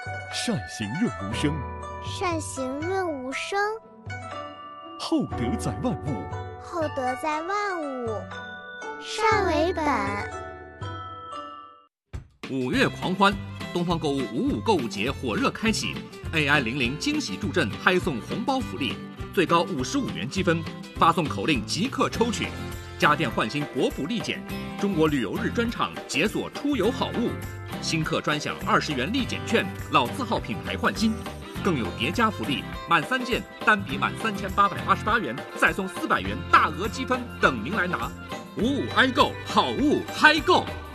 善行润无声， 善行润无声， 厚德载万物， 厚德载万物，善为本。 5月狂欢，东方购物55购物节火热开启 ，AI00惊喜助阵拍送红包福利，最高55元积分，发送口令即刻抽取，家电换新国补立减，中国旅游日专场解锁出游好物，新客专享20元立减券，老字号品牌换新，更有叠加福利，满3件单笔满3888元，再送400元大额积分等您来拿。55i购好物嗨购！